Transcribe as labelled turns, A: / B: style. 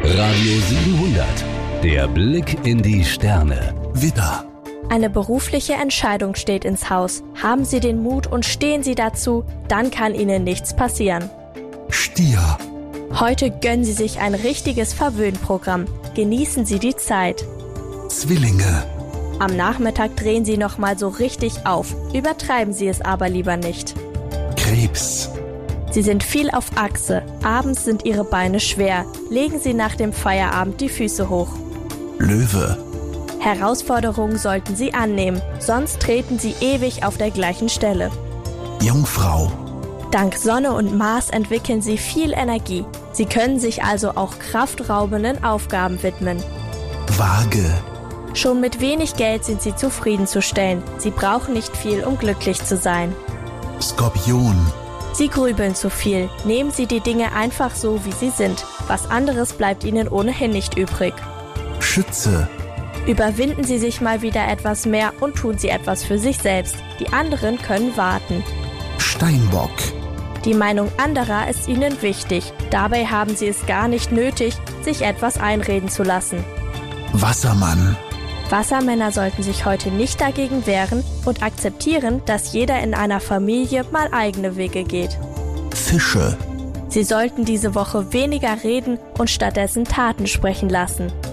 A: Radio 700. Der Blick in die Sterne.
B: Widder.
C: Eine berufliche Entscheidung steht ins Haus. Haben Sie den Mut und stehen Sie dazu, dann kann Ihnen nichts passieren.
B: Stier.
C: Heute gönnen Sie sich ein richtiges Verwöhnprogramm. Genießen Sie die Zeit.
B: Zwillinge.
C: Am Nachmittag drehen Sie nochmal so richtig auf. Übertreiben Sie es aber lieber nicht.
B: Krebs.
C: Sie sind viel auf Achse. Abends sind Ihre Beine schwer. Legen Sie nach dem Feierabend die Füße hoch.
B: Löwe.
C: Herausforderungen sollten Sie annehmen, sonst treten Sie ewig auf der gleichen Stelle.
B: Jungfrau.
C: Dank Sonne und Mars entwickeln Sie viel Energie. Sie können sich also auch kraftraubenden Aufgaben widmen.
B: Waage.
C: Schon mit wenig Geld sind Sie zufriedenzustellen. Sie brauchen nicht viel, um glücklich zu sein.
B: Skorpion.
C: Sie grübeln zu viel. Nehmen Sie die Dinge einfach so, wie sie sind. Was anderes bleibt Ihnen ohnehin nicht übrig.
B: Schütze.
C: Überwinden Sie sich mal wieder etwas mehr und tun Sie etwas für sich selbst. Die anderen können warten.
B: Steinbock.
C: Die Meinung anderer ist Ihnen wichtig. Dabei haben Sie es gar nicht nötig, sich etwas einreden zu lassen.
B: Wassermann.
C: Wassermänner sollten sich heute nicht dagegen wehren und akzeptieren, dass jeder in einer Familie mal eigene Wege geht.
B: Fische.
C: Sie sollten diese Woche weniger reden und stattdessen Taten sprechen lassen.